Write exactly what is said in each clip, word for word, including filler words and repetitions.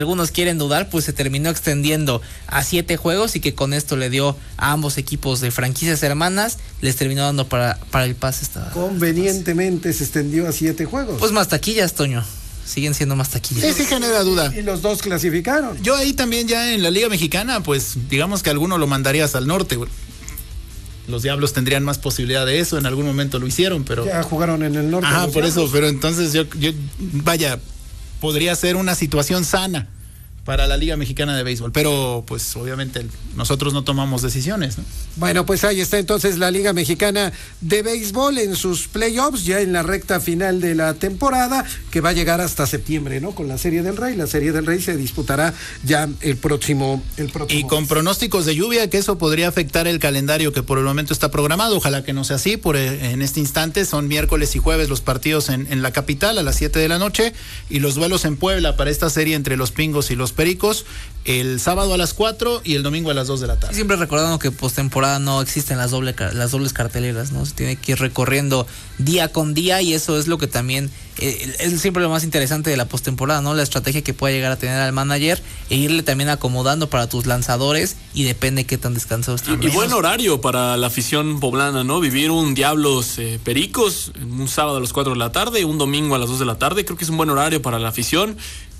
algunos quieren dudar, pues se terminó extendiendo a siete juegos y que con esto le dio a ambos equipos de franquicias hermanas, les terminó dando para, para el pase. Esta, Convenientemente se extendió a siete juegos. Pues más taquillas, Toño. Siguen siendo más taquillas. Sí, sí genera duda. Y los dos clasificaron. Yo ahí también ya en la Liga Mexicana, pues digamos que alguno lo mandarías al norte, güey. Los Diablos tendrían más posibilidad de eso, en algún momento lo hicieron, pero... Ya jugaron en el norte. Ajá, por Diablos. Eso, pero entonces yo, yo, vaya, podría ser una situación sana para la Liga Mexicana de Béisbol, pero pues obviamente nosotros no tomamos decisiones, ¿no? Bueno, pues ahí está entonces la Liga Mexicana de Béisbol en sus playoffs, ya en la recta final de la temporada, que va a llegar hasta septiembre, ¿no? Con la Serie del Rey. La Serie del Rey se disputará ya el próximo, el próximo y con mes. Pronósticos de lluvia, que eso podría afectar el calendario que por el momento está programado. Ojalá que no sea así. Por en este instante son miércoles y jueves los partidos en, en la capital a las siete de la noche y los duelos en Puebla para esta serie entre los Pingos y los Pericos el sábado a las cuatro y el domingo a las dos de la tarde. Siempre recordando que postemporada no existen las, doble, las dobles carteleras, ¿no? Se tiene que ir recorriendo día con día y eso es lo que también eh, es siempre lo más interesante de la postemporada, ¿no? La estrategia que pueda llegar a tener al manager e irle también acomodando para tus lanzadores y depende qué tan descansados estén. Y, y buen horario para la afición poblana, ¿no? Vivir un Diablos eh, Pericos un sábado a las cuatro de la tarde y un domingo a las dos de la tarde, creo que es un buen horario para la afición.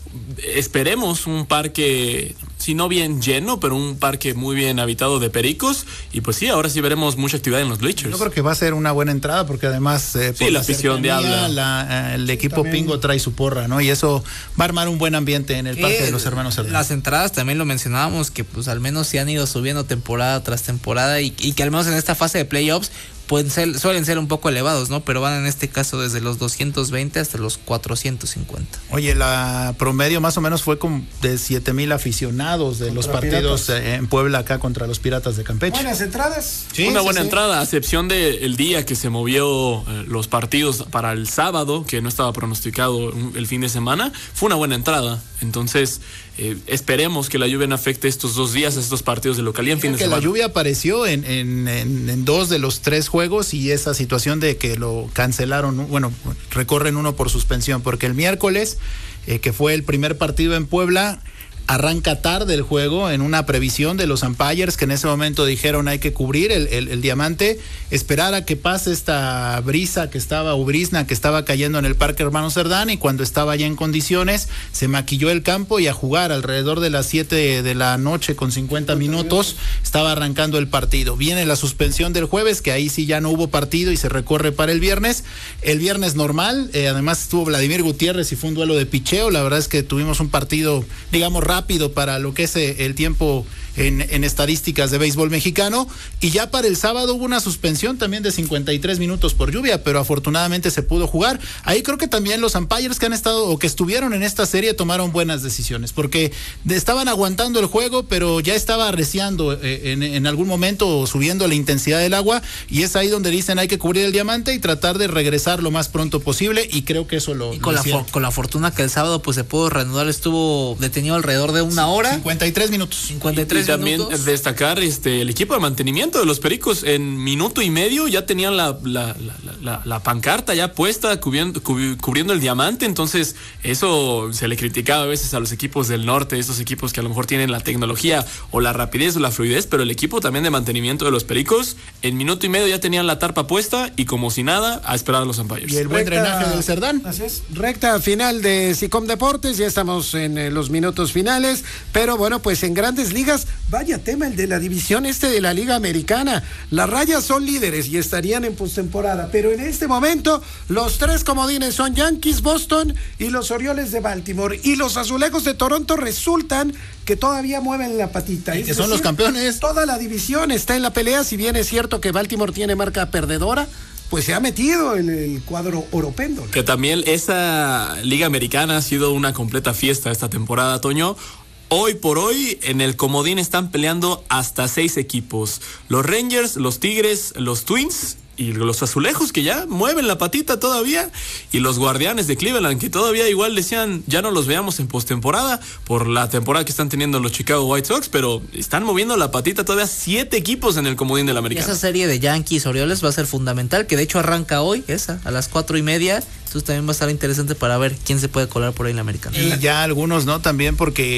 Esperemos un parque, si no bien lleno, pero un parque muy bien habitado de Pericos. Y pues sí, ahora sí veremos mucha actividad en los bleachers. Yo creo que va a ser una buena entrada porque además eh, sí, la afición de habla la, eh, el equipo sí, Pingo trae su porra, ¿no? Y eso va a armar un buen ambiente en el parque eh, de los hermanos Cerdán. Las entradas también lo mencionábamos, que pues al menos se han ido subiendo temporada tras temporada y, y que al menos en esta fase de playoffs pueden ser, suelen ser un poco elevados, ¿no? Pero van en este caso desde los doscientos veinte hasta los cuatrocientos cincuenta. Oye, la promedio más o menos fue como de siete mil aficionados de contra los partidos Piratas. En Puebla acá contra los Piratas de Campeche. Buenas entradas. Sí, una sí, buena sí. entrada, a excepción del día que se movió eh, los partidos para el sábado, que no estaba pronosticado el fin de semana, fue una buena entrada. Entonces, eh, esperemos que la lluvia no afecte estos dos días, estos partidos de localía en fin de que semana. La lluvia apareció en, en, en, en dos de los tres juegos y esa situación de que lo cancelaron, bueno, recorren uno por suspensión, porque el miércoles, eh, que fue el primer partido en Puebla, arranca tarde el juego en una previsión de los umpires que en ese momento dijeron hay que cubrir el, el, el diamante, esperar a que pase esta brisa que estaba, o brisna que estaba cayendo en el Parque Hermanos Cerdán y cuando estaba ya en condiciones se maquilló el campo y a jugar alrededor de las siete de la noche con cincuenta minutos estaba arrancando el partido. Viene la suspensión del jueves que ahí sí ya no hubo partido y se recorre para el viernes. El viernes normal, eh, además estuvo Vladimir Gutiérrez y fue un duelo de picheo, la verdad es que tuvimos un partido digamos rápido para lo que es el tiempo en, en estadísticas de béisbol mexicano y ya para el sábado hubo una suspensión también de cincuenta y tres minutos por lluvia, pero afortunadamente se pudo jugar. Ahí creo que también los umpires que han estado o que estuvieron en esta serie tomaron buenas decisiones porque estaban aguantando el juego pero ya estaba arreciando eh, en, en algún momento subiendo la intensidad del agua y es ahí donde dicen hay que cubrir el diamante y tratar de regresar lo más pronto posible y creo que eso lo, y con, lo la for, con la fortuna que el sábado pues se pudo reanudar, estuvo detenido alrededor de una hora. cincuenta y tres minutos. cincuenta y tres y también minutos. Destacar este el equipo de mantenimiento de los Pericos en minuto y medio ya tenían la, la, la, la, la pancarta ya puesta cubriendo, cubriendo el diamante, entonces eso se le criticaba a veces a los equipos del norte, estos equipos que a lo mejor tienen la tecnología o la rapidez o la fluidez, pero el equipo también de mantenimiento de los Pericos en minuto y medio ya tenían la tarpa puesta y como si nada a esperar a los umpires. Y el buen recta, drenaje del Cerdán. Así es, recta final de SICOM Deportes, ya estamos en eh, los minutos finales, pero bueno, pues en Grandes Ligas, vaya tema el de la división este de la Liga Americana. Las Rayas son líderes y estarían en postemporada, pero en este momento los tres comodines son Yankees, Boston y los Orioles de Baltimore, y los Azulejos de Toronto resultan que todavía mueven la patita. Y que son los campeones. Toda la división está en la pelea, si bien es cierto que Baltimore tiene marca perdedora, pues se ha metido en el cuadro oropendo, ¿no? Que también esa Liga Americana ha sido una completa fiesta esta temporada, Toño. Hoy por hoy en el comodín están peleando hasta seis equipos. Los Rangers, los Tigres, los Twins y los Azulejos que ya mueven la patita todavía y los Guardianes de Cleveland que todavía igual decían ya no los veamos en postemporada por la temporada que están teniendo los Chicago White Sox, pero están moviendo la patita todavía siete equipos en el comodín de la Americana. Esa serie de Yankees Orioles va a ser fundamental, que de hecho arranca hoy esa a las cuatro y media, entonces también va a estar interesante para ver quién se puede colar por ahí en la Americana. Y ya algunos no también porque